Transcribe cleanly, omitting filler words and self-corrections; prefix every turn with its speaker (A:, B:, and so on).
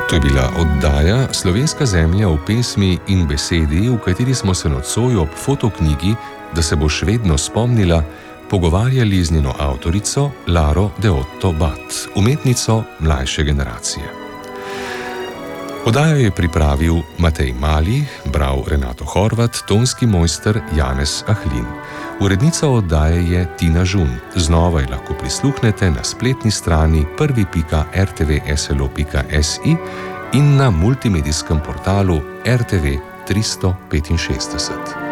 A: To je bila oddaja Slovenska zemlja v pesmi in besedi, v kateri smo se nocoj ob fotoknjigi, da se boš vedno spomnila, pogovarjali z njeno avtorico Laro de Otto Bat, umetnico mlajše generacije. Oddajo je pripravil Matej Malih, bral Renato Horvat, tonski mojster Janez Ahlin. Urednica oddaje je Tina Žun. Znova je lahko prisluhnete na spletni strani prvi.rtvslo.si in na multimedijskem portalu RTV 365.